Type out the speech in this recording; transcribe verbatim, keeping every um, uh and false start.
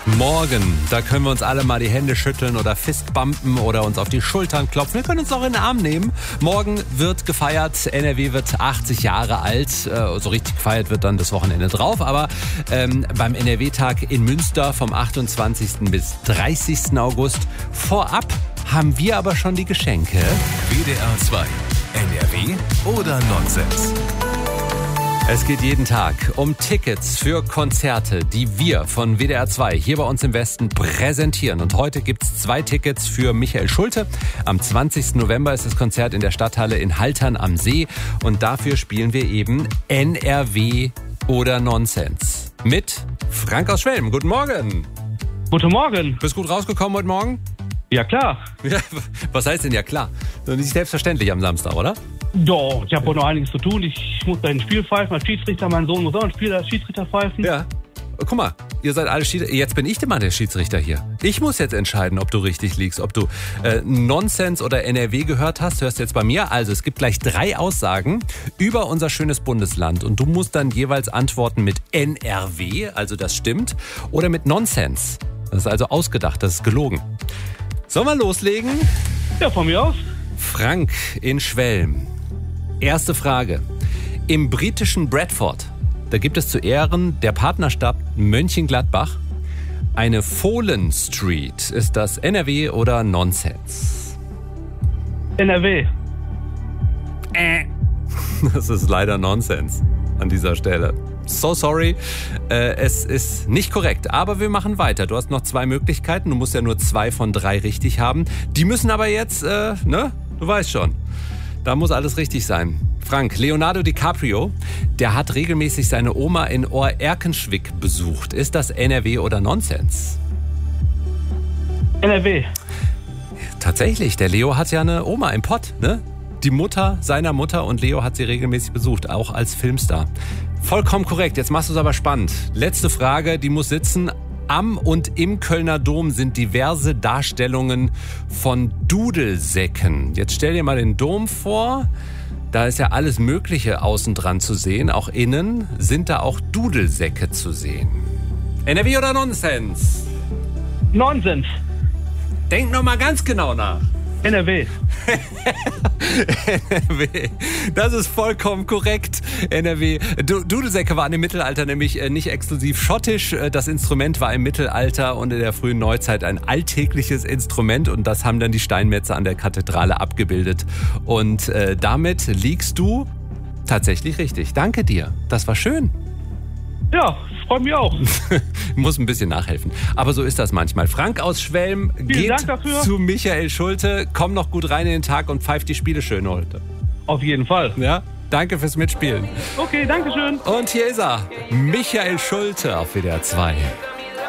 Morgen, da können wir uns alle mal die Hände schütteln oder fistbumpen oder uns auf die Schultern klopfen. Wir können uns auch in den Arm nehmen. Morgen wird gefeiert, N R W wird achtzig Jahre alt. Äh, so richtig gefeiert wird dann das Wochenende drauf. Aber ähm, beim N R W-Tag in Münster vom achtundzwanzigsten bis dreißigsten August vorab haben wir aber schon die Geschenke. W D R zwei, N R W oder Nonsens? Es geht jeden Tag um Tickets für Konzerte, die wir von W D R zwei hier bei uns im Westen präsentieren. Und heute gibt's zwei Tickets für Michael Schulte. Am zwanzigsten November ist das Konzert in der Stadthalle in Haltern am See. Und dafür spielen wir eben N R W oder Nonsens. Mit Frank aus Schwelm. Guten Morgen. Guten Morgen. Bist gut rausgekommen heute Morgen? Ja, klar. Ja, was heißt denn ja klar? Nicht selbstverständlich am Samstag, oder? Doch, ich habe auch noch einiges zu tun. Ich muss da ein Spiel pfeifen, als Schiedsrichter. Mein Sohn muss auch ein Spiel als Schiedsrichter pfeifen. Ja. Guck mal, ihr seid alle Schiedsrichter. Jetzt bin ich der Mann, der Schiedsrichter hier. Ich muss jetzt entscheiden, ob du richtig liegst, ob du äh, Nonsens oder N R W gehört hast. Hörst du jetzt bei mir. Also es gibt gleich drei Aussagen über unser schönes Bundesland. Und du musst dann jeweils antworten mit N R W, also das stimmt, oder mit Nonsens. Das ist also ausgedacht, das ist gelogen. Sollen wir loslegen? Ja, von mir aus. Frank in Schwelm. Erste Frage. Im britischen Bradford, da gibt es zu Ehren der Partnerstadt Mönchengladbach eine Fohlen Street. Ist das N R W oder Nonsens? N R W. Äh. Das ist leider Nonsens an dieser Stelle. So sorry, äh, es ist nicht korrekt, aber wir machen weiter. Du hast noch zwei Möglichkeiten, du musst ja nur zwei von drei richtig haben. Die müssen aber jetzt, äh, ne, du weißt schon, da muss alles richtig sein. Frank, Leonardo DiCaprio, der hat regelmäßig seine Oma in Ohr-Erkenschwick besucht. Ist das N R W oder Nonsens? N R W. Tatsächlich, der Leo hat ja eine Oma im Pott, ne? Die Mutter seiner Mutter und Leo hat sie regelmäßig besucht, auch als Filmstar. Vollkommen korrekt, jetzt machst du es aber spannend. Letzte Frage, die muss sitzen. Am und im Kölner Dom sind diverse Darstellungen von Dudelsäcken. Jetzt stell dir mal den Dom vor, da ist ja alles Mögliche außen dran zu sehen, auch innen sind da auch Dudelsäcke zu sehen. N R W oder Nonsens? Nonsens. Denk noch mal ganz genau nach. N R W. N R W. Das ist vollkommen korrekt. N R W. Du- Dudelsäcke waren im Mittelalter nämlich äh, nicht exklusiv schottisch. Äh, Das Instrument war im Mittelalter und in der frühen Neuzeit ein alltägliches Instrument und das haben dann die Steinmetze an der Kathedrale abgebildet. Und äh, damit liegst du tatsächlich richtig. Danke dir. Das war schön. Ja, freut mich auch. Muss ein bisschen nachhelfen. Aber so ist das manchmal. Frank aus Schwelm geht Dank dafür. zu Michael Schulte. Komm noch gut rein in den Tag und pfeift die Spiele schön heute. Auf jeden Fall. Ja, danke fürs Mitspielen. Okay, danke schön. Und hier ist er, Michael Schulte auf W D R zwei.